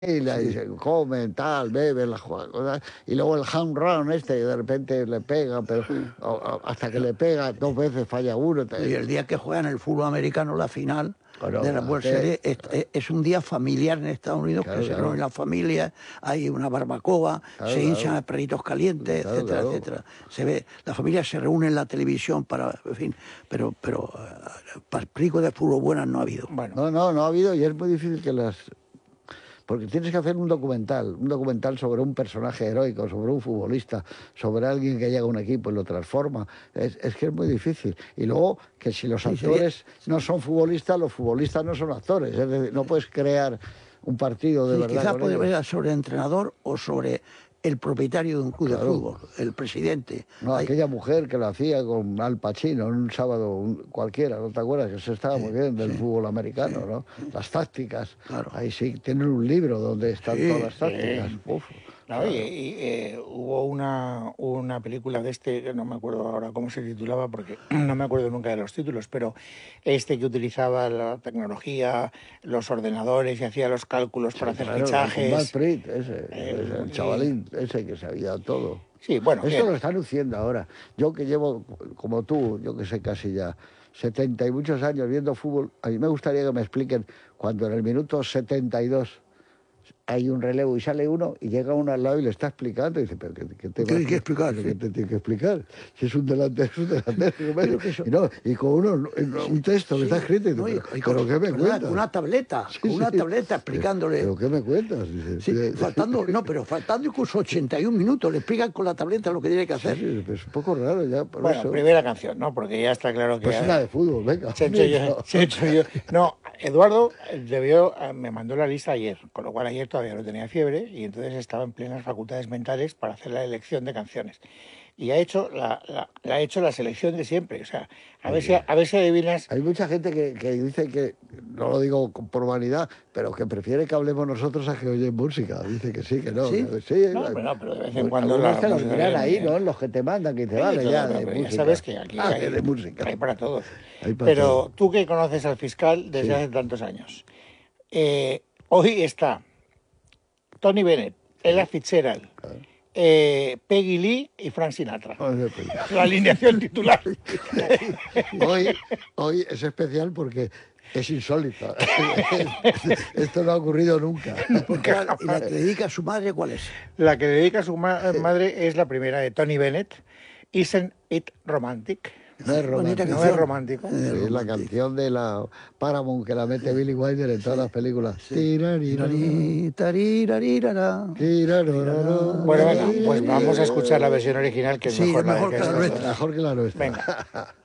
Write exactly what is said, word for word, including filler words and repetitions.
familia y Sí. se comen, tal, beben, las cosas, y luego el home run este, y de repente le pega, pero Sí. o- o- hasta que le pega dos veces falla uno. Y el día que juegan el fútbol americano, la final Claro, de la World hace- Series, es, es- es un día familiar en Estados Unidos, Claro, que se claro. reúnen las familias, hay una barbacoa, Claro, se claro. hinchan a perritos calientes, Claro, etcétera, claro. etcétera. Se ve, la familia se reúne en la televisión para, en fin, pero, pero eh, partidos de fútbol buenas no ha habido. Bueno, No, no, no ha habido y es muy difícil que las... Porque tienes que hacer un documental, un documental sobre un personaje heroico, sobre un futbolista, sobre alguien que llega a un equipo y lo transforma. Es, es que es muy difícil. Y luego, que si los Sí, sería- actores no son futbolistas, los futbolistas no son actores. Es decir, no puedes crear un partido de Sí, verdad quizás con puede ellos. ver sobre el entrenador o sobre el propietario de un club Claro. de fútbol, el presidente. No, Hay- aquella mujer que lo hacía con Al Pacino en un sábado un- cualquiera, ¿no te acuerdas? Que se estaba muy bien del sí, fútbol americano, ¿no? Las tácticas. Claro. Ahí sí, tienen un libro donde están Sí, todas las tácticas. Uf, no, claro. y, y, eh, hubo una, una película de este, que no me acuerdo ahora cómo se titulaba, porque no me acuerdo nunca de los títulos, pero este que utilizaba la tecnología, los ordenadores y hacía los cálculos para hacer Claro, con fichajes. Matt Fried, ese, Eh, ese, el y- chavalín, ese que sabía todo. Sí, bueno, Esto bien. lo están luciendo ahora. Yo que llevo, como tú, yo que sé casi ya, setenta y muchos años viendo fútbol, a mí me gustaría que me expliquen cuando en el minuto setenta y dos hay un relevo y sale uno y llega uno al lado y le está explicando y dice, pero ¿qué, qué te ¿Qué va hay a que explicar? ¿Qué Sí. te tiene que explicar? Si es un delantero, es un delantero. Pero que eso- y, no, y con uno, un texto que Sí, está escrito y dice, no, y- pero, y con- ¿pero qué me ¿verdad? cuentas? Con una tableta, Sí, con una sí. tableta explicándole. ¿Pero qué me cuentas? Dice, Sí, "Sí, faltando, no, pero faltando incluso ochenta y un minutos, le explican con la tableta lo que tiene que hacer. sí, es un poco raro ya, por Bueno, eso. primera canción, ¿no? Porque ya está claro que... Pues una de fútbol, venga. Se he hecho yo, se he hecho yo. No, Eduardo debió, me mandó la lista ayer, con lo cual ayer todavía no tenía fiebre y entonces estaba en plenas facultades mentales para hacer la elección de canciones. Y ha hecho la, la, la ha hecho la selección de siempre. O sea, a ver si, a ver si adivinas. Hay mucha gente que, que dice que, no lo digo por vanidad, pero que prefiere que hablemos nosotros a que oyen música. Dice que sí, que no. ¿Sí? Que sí, No, hay- pero no, pero de vez en Pues cuando algunos la te lo música dirán viene ahí, bien. ¿no? Los que te mandan, que te Sí, vale todo, ya no, de pero ya música. sabes que aquí Ah, hay, que de música. hay para todos. Hay para Pero todo. tú que conoces al fiscal desde Sí. hace tantos años, eh, hoy está Tony Bennett, Ella Fitzgerald, eh, Peggy Lee y Frank Sinatra. Joder, pues. La alineación titular. Hoy, hoy es especial porque es insólito. Esto no ha ocurrido nunca. Porque la- y la que le dedica a su madre, ¿cuál es? La que dedica a su ma- madre es la primera de Tony Bennett, Isn't It Romantic. No es Bonita romántico. No canción. es romántico. Sí, es la canción de la Paramount que la mete Billy Wilder en todas las películas. Tirarirara, Tirarí, tarirarirara. tirararara. Bueno, venga, pues vamos a escuchar la versión original que es Sí, mejor, es mejor la que la esta. nuestra. Mejor que la nuestra. Venga.